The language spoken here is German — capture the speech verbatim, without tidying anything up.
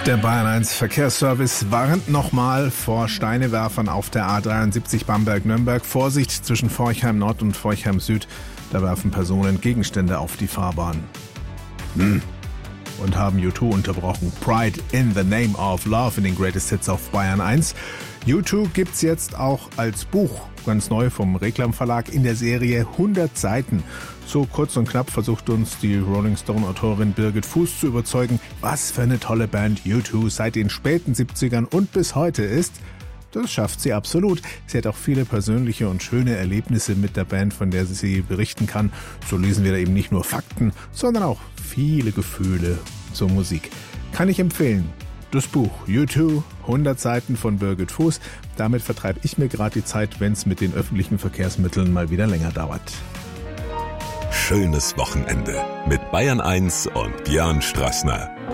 Der Bayern eins Verkehrsservice warnt nochmal vor Steinewerfern auf der A dreiundsiebzig Bamberg-Nürnberg. Vorsicht zwischen Forchheim Nord und Forchheim Süd. Da werfen Personen Gegenstände auf die Fahrbahn. Hm. Und haben U zwei unterbrochen. Pride in the Name of Love in den Greatest Hits auf Bayern eins. U zwei gibt's jetzt auch als Buch, ganz neu vom Reklam Verlag, in der Serie hundert Seiten. So kurz und knapp versucht uns die Rolling Stone-Autorin Birgit Fuß zu überzeugen, was für eine tolle Band U zwei seit den späten siebzigern und bis heute ist. Das schafft sie absolut. Sie hat auch viele persönliche und schöne Erlebnisse mit der Band, von der sie berichten kann. So lesen wir da eben nicht nur Fakten, sondern auch viele Gefühle zur Musik. Kann ich empfehlen. Das Buch U zwei, hundert Seiten von Birgit Fuß. Damit vertreibe ich mir gerade die Zeit, wenn es mit den öffentlichen Verkehrsmitteln mal wieder länger dauert. Schönes Wochenende mit Bayern eins und Björn Strassner.